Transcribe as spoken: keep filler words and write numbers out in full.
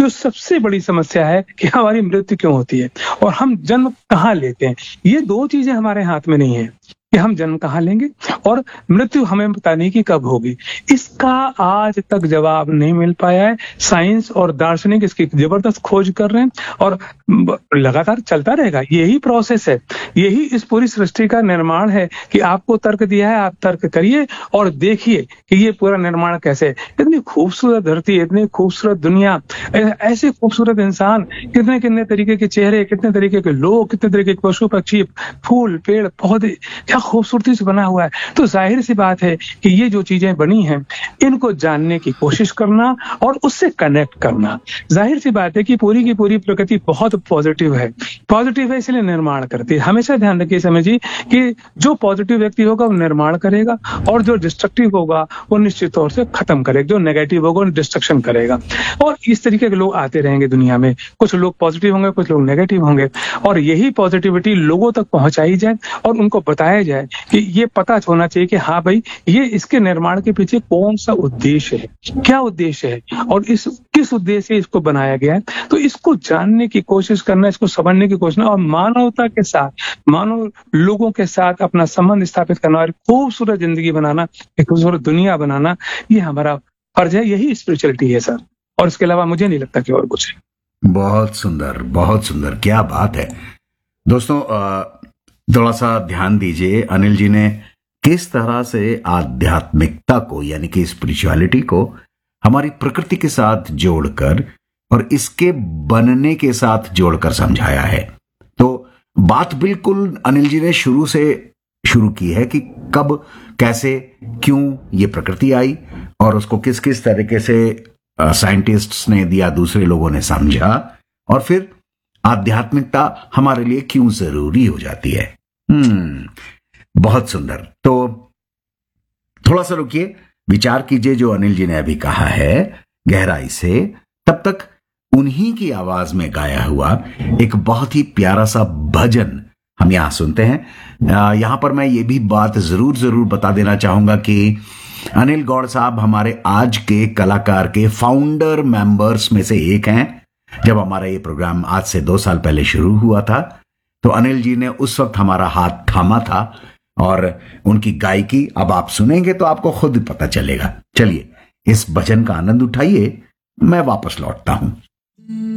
जो सबसे बड़ी समस्या है कि हमारी मृत्यु क्यों होती है और हम जन्म कहाँ लेते हैं। ये दो चीज़ें हमारे हाथ में नहीं है कि हम जन्म कहाँ लेंगे और मृत्यु हमें पता नहीं कि कब होगी। इसका आज तक जवाब नहीं मिल पाया है। साइंस और दार्शनिक इसकी ज़बरदस्त खोज कर रहे हैं और ब लगातार चलता रहेगा। यही प्रोसेस है, यही इस पूरी सृष्टि का निर्माण है कि आपको तर्क दिया है, आप तर्क करिए और देखिए कि ये पूरा निर्माण कैसे है। इतनी खूबसूरत धरती, इतनी खूबसूरत दुनिया, ऐ ऐसे खूबसूरत इंसान, कितने-कितने तरीके के चेहरे, कितने तरीके के लोग, कितने तरीके के पशु-पक्षी, फूल, पेड़, पौधे, क्या खूबसूरती से बना हुआ है। तो ज़ाहिर-सी बात है कि ये जो चीज़ें बनी हैं, इनको जानने की कोशिश करना और उससे कनेक्ट करना। ज़ाहिर-सी बात है कि पूरी की पूरी प्रकृति बहुत पॉज़िटिव है। पॉज़िटिव है इसलिए निर्माण करती है। हमेशा ध्यान रखिए समझिए कि जो पॉज़िटिव व्यक्ति होगा वो निर्माण करेगा और जो डिस्ट्रक्टिव होगा वो निश्चित तौर से खत्म करेगा। जो नेगेटिव होगा वो डिस्ट्रक्शन करेगा। और इस तरीके के लोग आते रहेंगे दुनिया में। कुछ लोग पॉज़िटिव होंगे, कुछ लोग नेगेटिव होंगे और यही पॉज़िटिविटी लोगों तक पहुँचाई जाए और उनको बताया जाए कि ये पता होना चाहिए कि हाँ भाई, ये इसके निर्माण के पीछे कौन-सा उद्देश्य है, क्या उद्देश्य है और इस किस उद्देश्य से इसको बनाया गया है। तो इसको जानने की कोशिश करना, इसको समझने की कोशिश करना और मानवता के साथ, मानव लोगों के साथ अपना संबंध स्थापित करना और खूबसूरत ज़िंदगी बनाना, एक खूबसूरत दुनिया बनाना, ये हमारा फर्ज है। यही स्पिरिचुअलिटी है सर और इसके अलावा मुझे नहीं लगता कि और कुछ है। बहुत सुंदर, बहुत सुंदर, क्या बात है। दोस्तों, थोड़ा सा ध्यान दीजिए, अनिल जी ने किस तरह से आध्यात्मिकता को यानी कि स्पिरिचुअलिटी को हमारी प्रकृति के साथ जोड़कर और इसके बनने के साथ जोड़कर समझाया है। तो बात बिल्कुल अनिल जी ने शुरू से शुरू की है कि कब, कैसे, क्यों ये प्रकृति आई और उसको किस किस तरीके से साइंटिस्ट्स ने दिया, दूसरे लोगों ने समझा और फिर आध्यात्मिकता हमारे लिए क्यों जरूरी हो जाती है। हम्म बहुत सुंदर। तो थोड़ा सा रुकिए, विचार कीजिए जो अनिल जी ने अभी कहा है गहराई से। तब तक उन्हीं की आवाज में गाया हुआ एक बहुत ही प्यारा सा भजन हम यहां सुनते हैं। यहां पर मैं ये भी बात जरूर जरूर बता देना चाहूंगा कि अनिल गौड़ साहब हमारे आज के कलाकार के फाउंडर मेंबर्स में से एक हैं। जब हमारा ये प्रोग्राम आज से दो साल पहले शुरू हुआ था तो अनिल जी ने उस वक्त हमारा हाथ थामा था और उनकी गायकी अब आप सुनेंगे तो आपको खुद पता चलेगा। चलिए इस भजन का आनंद उठाइए, मैं वापस लौटता हूं।